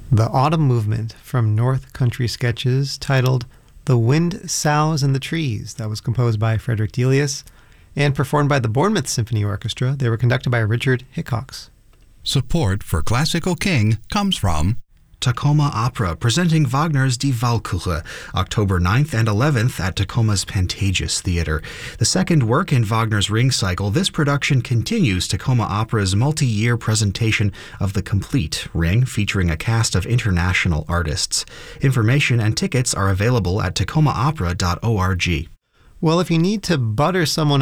The Autumn Movement from North Country Sketches, titled The Wind Sows in the Trees, that was composed by Frederick Delius and performed by the Bournemouth Symphony Orchestra. They were conducted by Richard Hickox. Support for Classical King comes from Tacoma Opera, presenting Wagner's Die Walküre, October 9th and 11th at Tacoma's Pantages Theater. The second work in Wagner's Ring Cycle, this production continues Tacoma Opera's multi-year presentation of the complete Ring, featuring a cast of international artists. Information and tickets are available at tacomaopera.org. Well, if you need to butter someone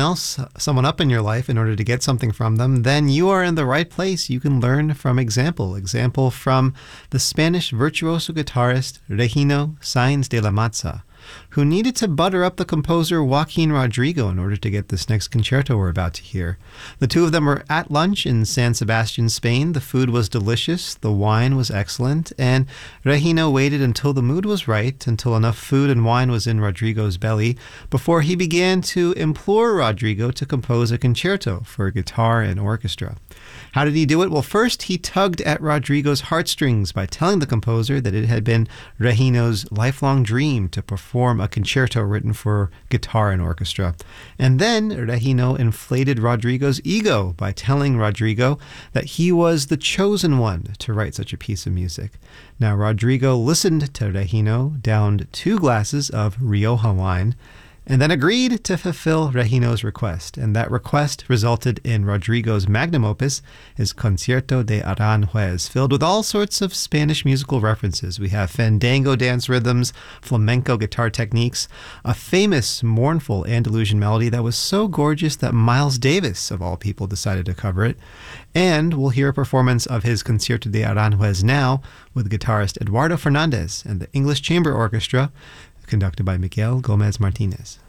up in your life in order to get something from them, then you are in the right place. You can learn from example from the Spanish virtuoso guitarist Regino Sáenz de la Maza, who needed to butter up the composer Joaquin Rodrigo in order to get this next concerto we're about to hear. The two of them were at lunch in San Sebastian, Spain. The food was delicious, the wine was excellent, and Regino waited until the mood was right, until enough food and wine was in Rodrigo's belly, before he began to implore Rodrigo to compose a concerto for guitar and orchestra. How did he do it? Well, first he tugged at Rodrigo's heartstrings by telling the composer that it had been Regino's lifelong dream to perform a concerto written for guitar and orchestra. And then Regino inflated Rodrigo's ego by telling Rodrigo that he was the chosen one to write such a piece of music. Now, Rodrigo listened to Regino, downed 2 glasses of Rioja wine, and then agreed to fulfill Regino's request. And that request resulted in Rodrigo's magnum opus, his Concierto de Aranjuez, filled with all sorts of Spanish musical references. We have fandango dance rhythms, flamenco guitar techniques, a famous mournful Andalusian melody that was so gorgeous that Miles Davis, of all people, decided to cover it. And we'll hear a performance of his Concierto de Aranjuez now with guitarist Eduardo Fernandez and the English Chamber Orchestra, conducted by Miguel Gomez Martinez.